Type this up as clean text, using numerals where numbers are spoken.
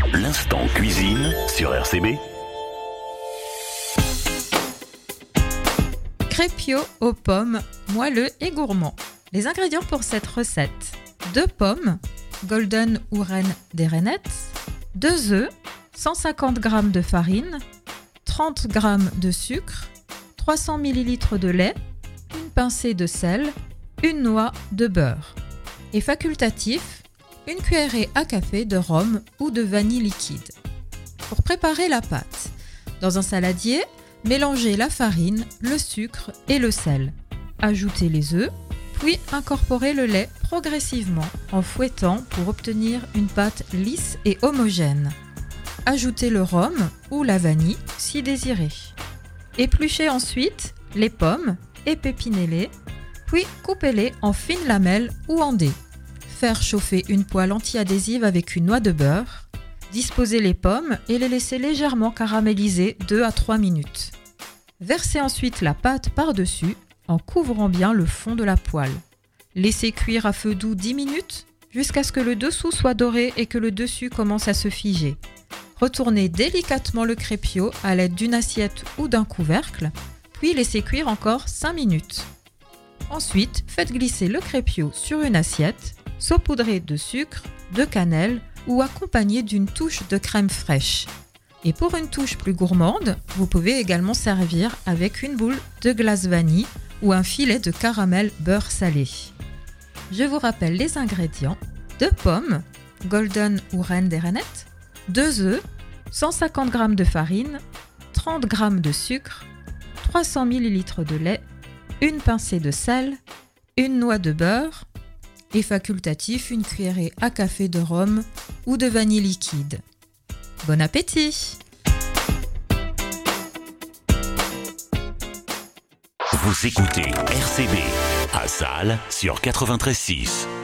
L'instant cuisine sur RCB. Crépio aux pommes, moelleux et gourmand. Les ingrédients pour cette recette: 2 pommes, golden ou reine des rainettes, 2 œufs, 150 g de farine, 30 g de sucre, 300 ml de lait, une pincée de sel, une noix de beurre. Et facultatif, une cuillerée à café de rhum ou de vanille liquide. Pour préparer la pâte, dans un saladier, mélangez la farine, le sucre et le sel. Ajoutez les œufs, puis incorporez le lait progressivement en fouettant pour obtenir une pâte lisse et homogène. Ajoutez le rhum ou la vanille si désiré. Épluchez ensuite les pommes et pépinez-les, puis coupez-les en fines lamelles ou en dés. Faire chauffer une poêle anti-adhésive avec une noix de beurre. Disposez les pommes et les laissez légèrement caraméliser 2 à 3 minutes. Versez ensuite la pâte par-dessus en couvrant bien le fond de la poêle. Laissez cuire à feu doux 10 minutes jusqu'à ce que le dessous soit doré et que le dessus commence à se figer. Retournez délicatement le crépio à l'aide d'une assiette ou d'un couvercle, puis laissez cuire encore 5 minutes. Ensuite, faites glisser le crépio sur une assiette, saupoudrée de sucre, de cannelle ou accompagnée d'une touche de crème fraîche. Et pour une touche plus gourmande, vous pouvez également servir avec une boule de glace vanille ou un filet de caramel beurre salé. Je vous rappelle les ingrédients: 2 pommes, golden ou reine des rainettes, 2 œufs, 150 g de farine, 30 g de sucre, 300 ml de lait, une pincée de sel, une noix de beurre et facultatif une cuillerée à café de rhum ou de vanille liquide. Bon appétit! Vous écoutez RCB à Salles sur 93.6.